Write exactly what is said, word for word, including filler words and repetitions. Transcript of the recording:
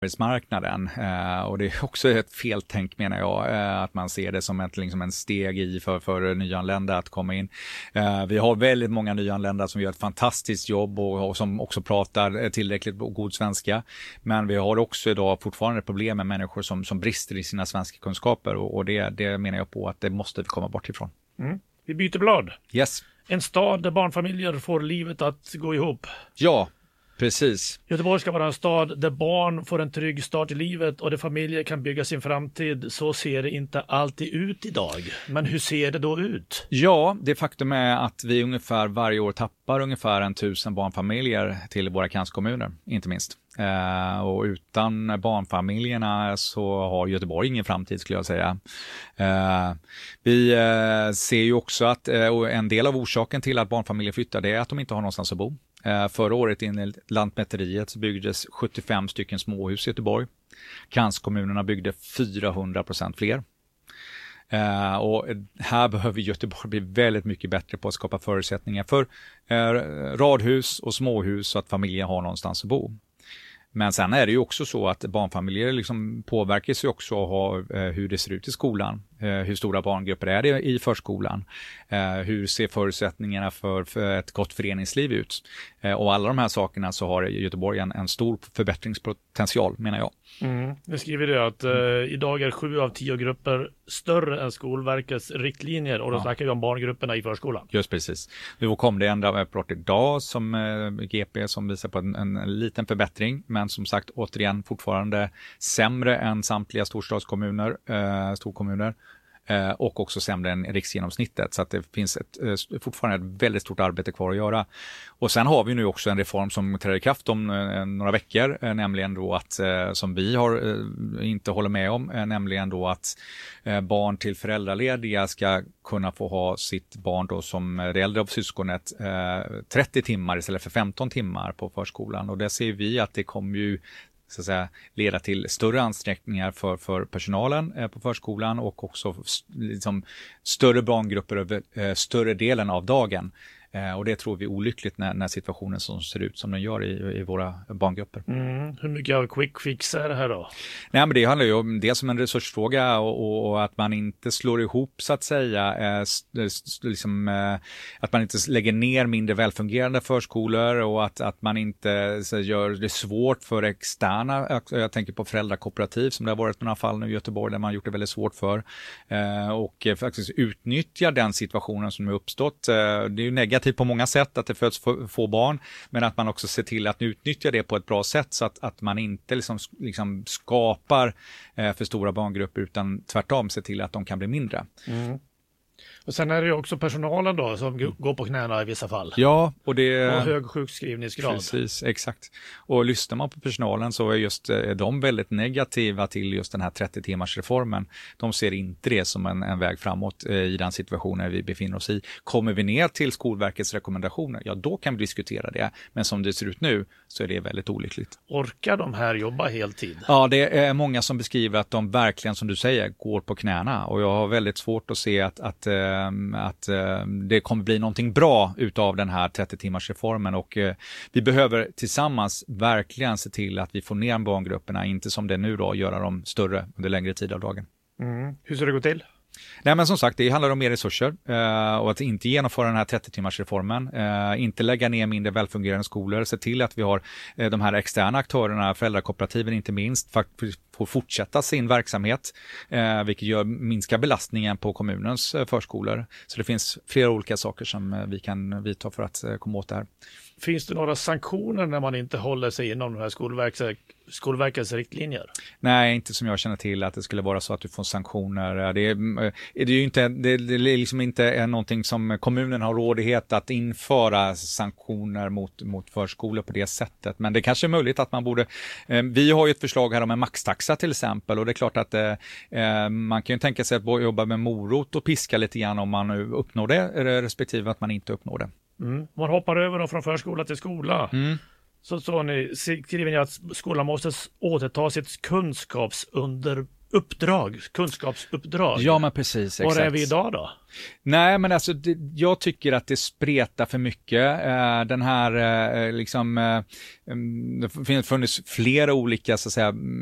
arbetsmarknaden. Eh, och det är också ett feltänk menar jag, eh, att man ser det som ett, liksom en steg i för, för nyanlända att komma in. Eh, vi har väldigt många nyanlända som gör ett fantastiskt jobb och, och som också pratar tillräckligt god svenska. Men vi har också idag fortfarande problem med människor som, som brister i sina svenska kunskaper och, och det, det menar jag på att det måste vi komma bort ifrån. Mm. Vi byter blad. Yes. En stad där barnfamiljer får livet att gå ihop. Ja, precis. Göteborg ska vara en stad där barn får en trygg start i livet och där familjer kan bygga sin framtid. Så ser det inte alltid ut idag. Men hur ser det då ut? Ja, det faktum är att vi ungefär varje år tappar ungefär en tusen barnfamiljer till våra kranskommuner, inte minst. Eh, och utan barnfamiljerna så har Göteborg ingen framtid skulle jag säga. Eh, vi eh, ser ju också att eh, en del av orsaken till att barnfamiljer flyttar det är att de inte har någonstans att bo. Eh, förra året enligt Lantmäteriet så byggdes sjuttiofem stycken småhus i Göteborg. Kranskommunerna byggde fyrahundra procent fler. Uh, och här behöver Göteborg bli väldigt mycket bättre på att skapa förutsättningar för uh, radhus och småhus så att familjer har någonstans att bo. Men sen är det ju också så att barnfamiljer liksom påverkas ju också av uh, hur det ser ut i skolan. Uh, hur stora barngrupper är det i förskolan? Uh, hur ser förutsättningarna för, för ett gott föreningsliv ut? Uh, och alla de här sakerna så har Göteborg en, en stor förbättringspotential menar jag. Mm. Det skriver det att uh, idag är sju av tio grupper större än Skolverkets riktlinjer och då ja. snackar vi om barngrupperna i förskolan. Just precis. Nu kom det en rapport idag som uh, G P som visar på en, en liten förbättring men som sagt återigen fortfarande sämre än samtliga storstadskommuner, uh, storkommuner. Och också sämre än riksgenomsnittet. Så att det finns ett, fortfarande ett väldigt stort arbete kvar att göra. Och sen har vi nu också en reform som träder i kraft om några veckor. Nämligen då att, som vi har, inte håller med om, nämligen då att barn till föräldralediga ska kunna få ha sitt barn då som det äldre av syskonet trettio timmar istället för femton timmar på förskolan. Och där ser vi att det kommer ju så att säga, leda till större ansträngningar för, för personalen eh, på förskolan och också liksom, större barngrupper över eh, större delen av dagen. Eh, och det tror vi är olyckligt när, när situationen som ser ut som den gör i, i våra barngrupper. Mm. Hur mycket av quick fix är det här då? Nej, men det handlar ju om det som en resursfråga och, och, och att man inte slår ihop så att säga, eh, liksom, eh, att man inte lägger ner mindre välfungerande förskolor och att, att man inte så, gör det svårt för externa, jag, jag tänker på föräldrakooperativ som det har varit några fall nu i Göteborg där man har gjort det väldigt svårt för eh, och eh, faktiskt utnyttja den situationen som har uppstått. Eh, det är ju negativt på många sätt att det föds få, få barn men att man också ser till att utnyttja det på ett bra sätt så att, att man inte liksom, liksom skapar eh, för stora barngrupper utan tvärtom ser till att de kan bli mindre. Mm. Och sen är det ju också personalen då som mm. går på knäna i vissa fall. Ja, och det och hög sjukskrivningsgrad. Precis, exakt. Och lyssnar man på personalen så är just är de väldigt negativa till just den här trettio timmars reformen. De ser inte det som en, en väg framåt eh, i den situationen vi befinner oss i. Kommer vi ner till Skolverkets rekommendationer, ja då kan vi diskutera det. Men som det ser ut nu så är det väldigt olyckligt. Orkar de här jobba heltid? Ja, det är många som beskriver att de verkligen, som du säger, går på knäna. Och jag har väldigt svårt att se att, att att det kommer bli någonting bra utav den här trettio timmars reformen och vi behöver tillsammans verkligen se till att vi får ner barngrupperna, inte som det nu då, göra dem större under längre tid av dagen. Mm. Hur ska det gå till? Nej, men som sagt, det handlar om mer resurser eh, och att inte genomföra den här trettio timmars reformen, eh, inte lägga ner mindre välfungerande skolor, se till att vi har eh, de här externa aktörerna, föräldrakooperativen inte minst, faktiskt får fortsätta sin verksamhet, eh, vilket gör minska belastningen på kommunens eh, förskolor. Så det finns flera olika saker som eh, vi kan vidta för att eh, komma åt det här. Finns det några sanktioner när man inte håller sig inom de här skolverks, Skolverkets riktlinjer? Nej, inte som jag känner till att det skulle vara så att du får sanktioner. Det är, det är ju inte, det, det är liksom inte någonting som kommunen har rådighet att införa sanktioner mot, mot förskolor på det sättet. Men det kanske är möjligt att man borde... Eh, vi har ju ett förslag här om en maxtaxa till exempel och det är klart att eh, man kan ju tänka sig att jobba med morot och piska lite grann om man nu uppnår det respektive att man inte uppnår det. Mm. Man hoppar över då från förskola till skola. Mm. Så, så ni, skriver ni att skolan måste återta sitt kunskapsunderlag uppdrag, kunskapsuppdrag. Ja, men precis. Exakt. Var är vi idag då? Nej, men alltså det, jag tycker att det spretar för mycket. Eh, den här eh, liksom, eh, det finns funnits flera olika så att säga